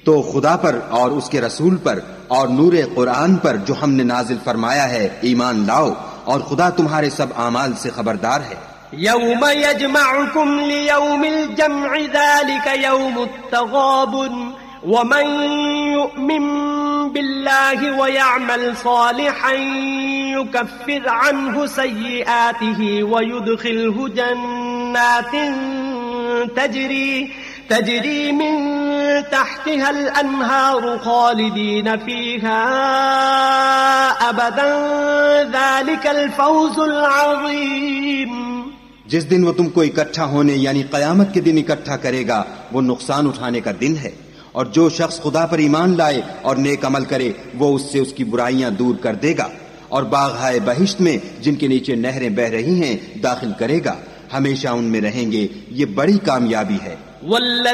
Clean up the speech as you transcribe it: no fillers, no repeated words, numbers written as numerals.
तो खुदा पर और उसके रसूल पर और नूरे कुरान पर जो हमने नाजिल फरमाया है ईमान लाओ, और खुदा तुम्हारे सब आमाल से खबरदार है। यौम यजमउकुम लियौमिल जम्इ ज़ालिका यौमुत तग़ाबुन वमन युमिन बिल्लाहि व यअमल सालिहन युकफ्फिर अन्हु सय्यिआतिहि व युदखिलहु जन्नातिन तजरी मिन तहतिहल अन्हारु खालिदीन फीहा अबदन ज़ालिकल फौज़ुल अज़ीम। जिस दिन वो तुमको इकट्ठा होने यानी कयामत के दिन इकट्ठा करेगा वो नुकसान उठाने का दिन है, और जो शख्स खुदा पर ईमान लाए और नेक अमल करे वो उससे उसकी बुराइयां दूर कर देगा और बाग़-ए बहिश्त में जिनके नीचे नहरें बह रही हैं दाखिल करेगा, हमेशा उनमें रहेंगे। ये बड़ी कामयाबी है।